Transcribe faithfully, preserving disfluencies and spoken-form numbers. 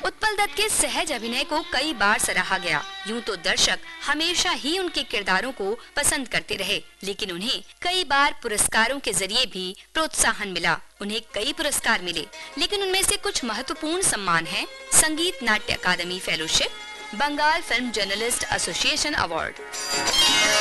उत्पल दत्त के सहज अभिनय को कई बार सराहा गया। यूं तो दर्शक हमेशा ही उनके किरदारों को पसंद करते रहे, लेकिन उन्हें कई बार पुरस्कारों के जरिए भी प्रोत्साहन मिला। उन्हें कई पुरस्कार मिले, लेकिन उनमें से कुछ महत्वपूर्ण सम्मान हैं: संगीत नाट्य अकादमी fellowship, Bengal film journalist association award.